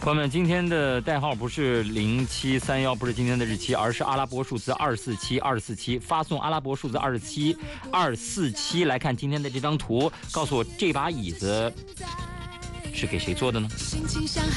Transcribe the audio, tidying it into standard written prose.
朋友们，今天的代号不是0731，不是今天的日期，而是阿拉伯数字247，发送阿拉伯数字247来看今天的这张图，告诉我这把椅子是给谁做的呢？